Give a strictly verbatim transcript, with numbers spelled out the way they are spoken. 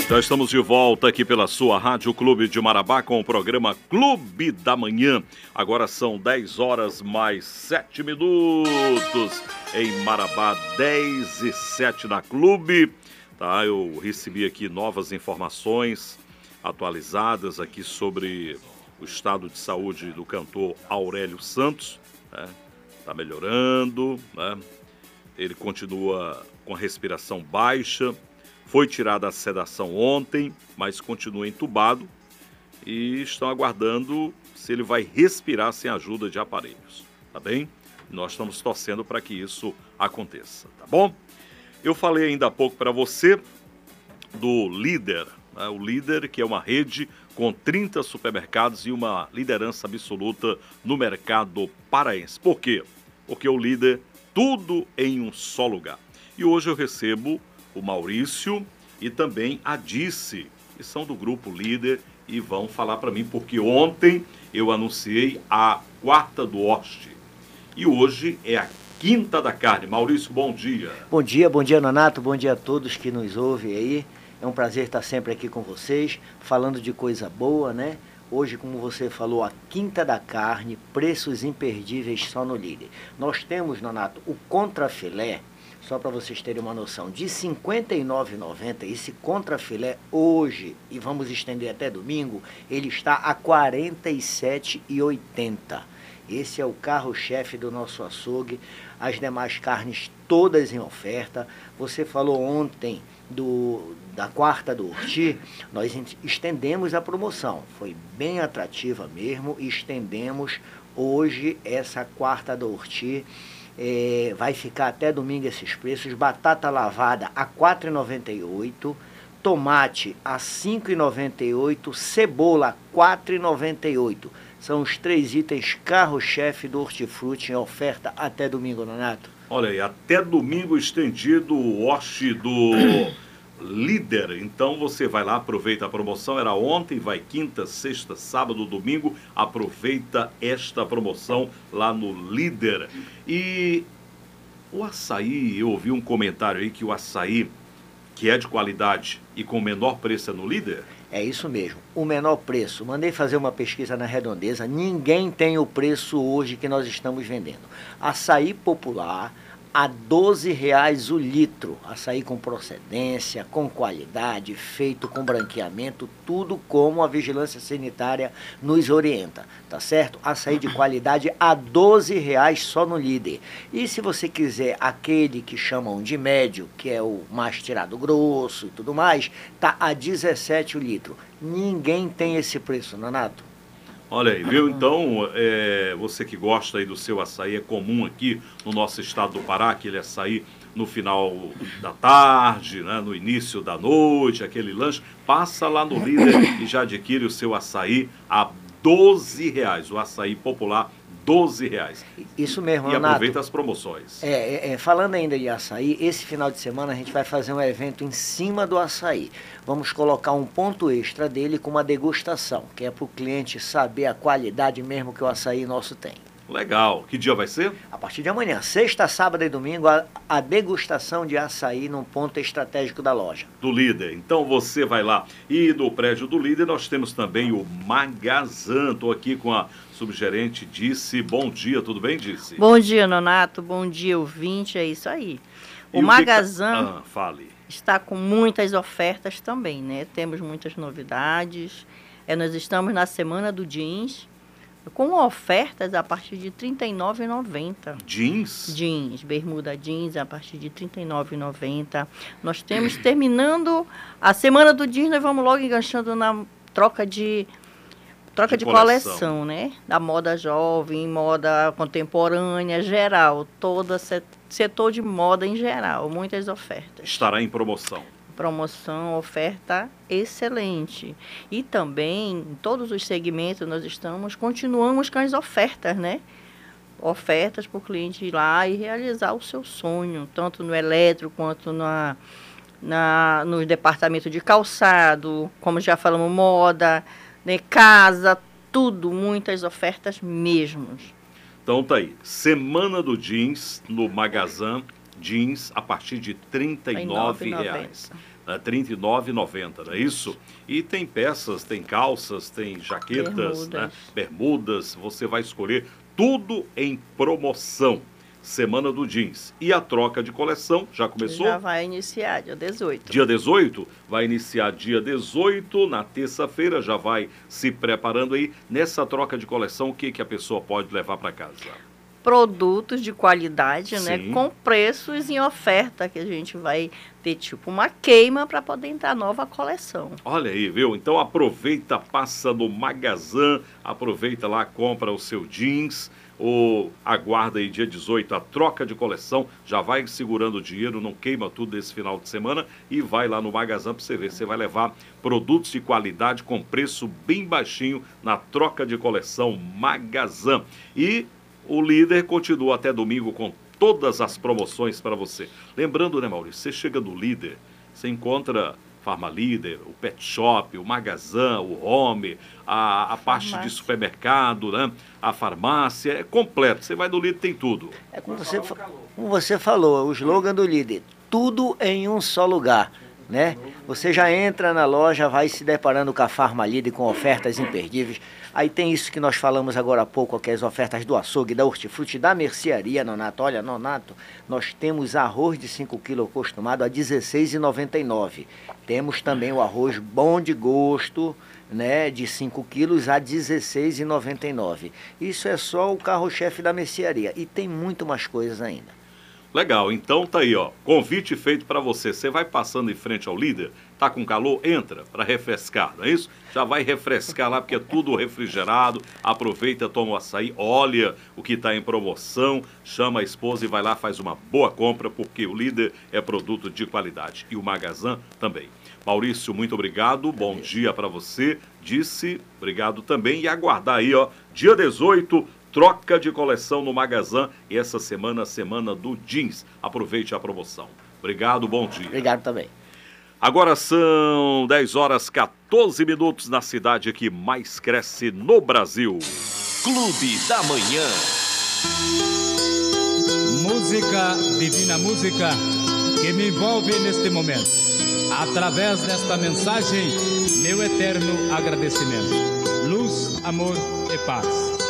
Já estamos de volta aqui pela sua Rádio Clube de Marabá com o programa Clube da Manhã. Agora são dez horas mais sete minutos em Marabá, dez e sete na Clube. Tá, eu recebi aqui novas informações atualizadas aqui sobre o estado de saúde do cantor Aurélio Santos. Né? Tá melhorando, né? Ele continua com a respiração baixa. Foi tirada a sedação ontem, mas continua entubado e estão aguardando se ele vai respirar sem ajuda de aparelhos, tá bem? Nós estamos torcendo para que isso aconteça, tá bom? Eu falei ainda há pouco para você do Líder, né? O Líder, que é uma rede com trinta supermercados e uma liderança absoluta no mercado paraense. Por quê? Porque o Líder, tudo em um só lugar. E hoje eu recebo o Maurício e também a Dice, que são do Grupo Líder e vão falar para mim, porque ontem eu anunciei a quarta do Oste e hoje é a quinta da carne. Maurício, bom dia. Bom dia, bom dia, Nonato, bom dia a todos que nos ouvem aí. É um prazer estar sempre aqui com vocês, falando de coisa boa, né? Hoje, como você falou, a quinta da carne, preços imperdíveis só no Líder. Nós temos, Nonato, o contrafilé, só para vocês terem uma noção, de cinquenta e nove reais e noventa centavos, esse contrafilé hoje, e vamos estender até domingo, ele está a quarenta e sete reais e oitenta centavos. Esse é o carro-chefe do nosso açougue, as demais carnes todas em oferta. Você falou ontem do, da quarta do Urti, nós estendemos a promoção, foi bem atrativa mesmo, e estendemos hoje essa quarta do Urti. É, vai ficar até domingo esses preços. Batata lavada a quatro reais e noventa e oito centavos, tomate a cinco reais e noventa e oito centavos, cebola a quatro reais e noventa e oito centavos. São os três itens carro-chefe do Hortifruti em oferta até domingo, Nonato. Olha aí, até domingo estendido o Horti do Líder. Então você vai lá, aproveita a promoção. Era ontem, vai quinta, sexta, sábado, domingo. Aproveita esta promoção lá no Líder. E o açaí, eu ouvi um comentário aí que o açaí, que é de qualidade e com menor preço, é no Líder? É isso mesmo, o menor preço. Mandei fazer uma pesquisa na Redondeza, ninguém tem o preço hoje que nós estamos vendendo. Açaí popular a doze reais o litro, açaí com procedência, com qualidade, feito com branqueamento, tudo como a vigilância sanitária nos orienta, tá certo? Açaí de qualidade a doze reais só no Líder. E se você quiser aquele que chamam de médio, que é o mais tirado grosso e tudo mais, tá a dezessete o litro. Ninguém tem esse preço, Nonato. Olha aí, viu? Então, é, você que gosta aí do seu açaí, é comum aqui no nosso estado do Pará, aquele açaí no final da tarde, né, no início da noite, aquele lanche, passa lá no Líder e já adquire o seu açaí a doze reais, o açaí popular doze reais. Isso mesmo, E Renato. aproveita as promoções. É, é, é, falando ainda de açaí, esse final de semana a gente vai fazer um evento em cima do açaí. Vamos colocar um ponto extra dele com uma degustação, que é para o cliente saber a qualidade mesmo que o açaí nosso tem. Legal. Que dia vai ser? A partir de amanhã, sexta, sábado e domingo, a, a degustação de açaí num ponto estratégico da loja. Do Líder. Então você vai lá. E no prédio do Líder nós temos também o Magazan. Estou aqui com a subgerente Dice. Bom dia, tudo bem, Dice? Bom dia, Nonato. Bom dia, ouvinte. É isso aí. O E Magazan que... ah, fale. está com muitas ofertas também, né? Temos muitas novidades. É, nós estamos na Semana do Jeans, com ofertas a partir de trinta e nove reais e noventa centavos. Jeans? Jeans, bermuda jeans a partir de trinta e nove reais e noventa centavos. Nós temos, terminando a Semana do Jeans, nós vamos logo enganchando na troca de, troca de, de coleção. coleção, né? Da moda jovem, moda contemporânea, geral. Todo setor de moda em geral, muitas ofertas. Estará em promoção. Promoção, oferta excelente. E também, em todos os segmentos, nós estamos, continuamos com as ofertas, né? Ofertas para o cliente ir lá e realizar o seu sonho, tanto no elétrico quanto na, na, no departamento de calçado, como já falamos, moda, né? Casa, tudo, muitas ofertas mesmo. Então tá aí, Semana do Jeans no Magazan. jeans a partir de trinta e nove reais. trinta e nove reais e noventa centavos, não é isso? E tem peças, tem calças, tem jaquetas, bermudas. Né? Bermudas, você vai escolher tudo em promoção. Semana do Jeans. E a troca de coleção já começou? Já vai iniciar, dia dezoito. Dia dezoito? Vai iniciar dia dezoito, na terça-feira, já vai se preparando aí. Nessa troca de coleção, o que, que a pessoa pode levar para casa? Produtos de qualidade, Sim. né? Com preços em oferta, que a gente vai ter tipo uma queima para poder entrar nova coleção. Olha aí, viu? Então aproveita, passa no Magazan, aproveita lá, compra o seu jeans, ou aguarda aí dia dezoito a troca de coleção, já vai segurando o dinheiro, não queima tudo esse final de semana e vai lá no Magazan para você ver. Você vai levar produtos de qualidade com preço bem baixinho na troca de coleção Magazan. E o Líder continua até domingo com todas as promoções para você. Lembrando, né, Maurício, você chega no Líder, você encontra Farmalíder, o Pet Shop, o Magazan, o Home, a, a parte de supermercado, né? A farmácia, é completo. Você vai no Líder, tem tudo. É como você, como você falou, o slogan do Líder, tudo em um só lugar, né? Você já entra na loja, vai se deparando com a Farmalíder, com ofertas imperdíveis. Aí tem isso que nós falamos agora há pouco, que é as ofertas do açougue, da hortifruti, da mercearia, Nonato. Olha, Nonato, nós temos arroz de cinco quilos acostumado a dezesseis reais e noventa e nove centavos. Temos também o arroz bom de gosto, né, de cinco quilos a dezesseis reais e noventa e nove centavos. Isso é só o carro-chefe da mercearia. E tem muito mais coisas ainda. Legal, então tá aí, ó, convite feito para você. Você vai passando em frente ao Líder, tá com calor? Entra para refrescar, não é isso? Já vai refrescar lá, porque é tudo refrigerado. Aproveita, toma o açaí, olha o que está em promoção, chama a esposa e vai lá, faz uma boa compra, porque o Líder é produto de qualidade. E o Magazan também. Maurício, muito obrigado, bom dia para você. Disse, obrigado também. E aguardar aí, ó, dia dezoito, troca de coleção no Magazan. E essa semana, semana do jeans. Aproveite a promoção. Obrigado, bom dia. Obrigado também. Agora são dez horas e quatorze minutos na cidade que mais cresce no Brasil. Clube da Manhã. Música, divina música, que me envolve neste momento. Através desta mensagem, meu eterno agradecimento. Luz, amor e paz.